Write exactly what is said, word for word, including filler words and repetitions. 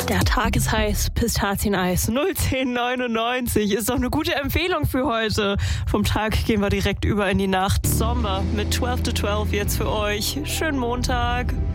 Der Tag ist heiß, Pistazieneis, null zehn neunundneunzig ist doch eine gute Empfehlung für heute. Vom Tag gehen wir direkt über in die Nacht. Sommer mit zwölf to zwölf jetzt für euch. Schönen Montag.